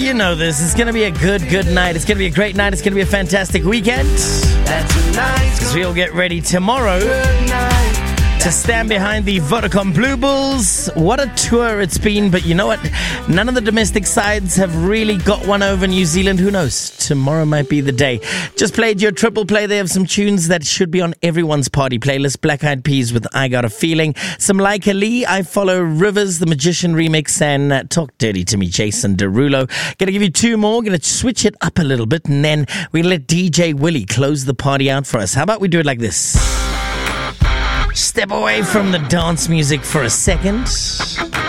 You know this. It's going to be a good night. It's going to be a great night. It's going to be a fantastic weekend. Because we'll get ready tomorrow to stand behind the Vodacom Blue Bulls. What a tour it's been. But you know what? None of the domestic sides have really got one over New Zealand. Who knows? Tomorrow might be the day. Just played your triple play there of some tunes that should be on everyone's party playlist. Black Eyed Peas with I Got a Feeling. Some Like Lee, I Follow Rivers, the Magician remix, and Talk Dirty to Me, Jason Derulo. Gonna give you two more. Gonna switch it up a little bit, and then we'll let DJ Willie close the party out for us. How about we do it like this? Step away from the dance music for a second.